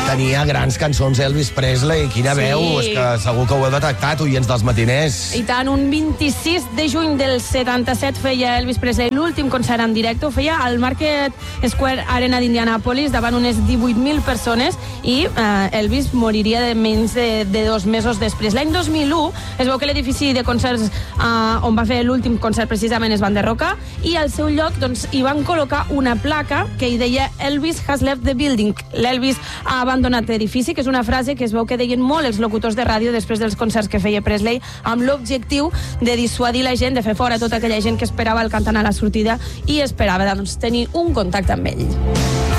tenia grans cançons Elvis Presley, quina veu, és que segur que ho heu detectat, oients dels matiners. I tant, un 26 de juny del 77 feia Elvis Presley l'últim concert en directe, ho feia al Market Square Arena d'Indianapolis davant unes 18.000 persones i Elvis moriria de menys de 2 mesos després. L'any 2001 es veu que l'edifici de concerts on va fer l'últim concert precisament es va enderrocar i al seu lloc doncs, hi van col·locar una placa que hi deia Elvis has left the building. L'Elvis ha abandonat l'edifici, que és una frase que es veu que deien molt els locutors de ràdio després dels concerts que feia Presley, amb l'objectiu de dissuadir la gent, de fer fora tota aquella gent que esperava el cantant a la sortida i esperava doncs, tenir un contacte amb ell.